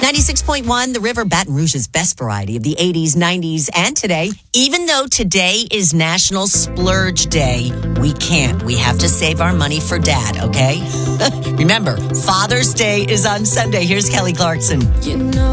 96.1, The River, Baton Rouge's best variety of the 80s, 90s, and today. Even though today is National Splurge Day, we can't. We have to save our money for Dad, okay? Remember, Father's Day is on Sunday. Here's Kelly Clarkson.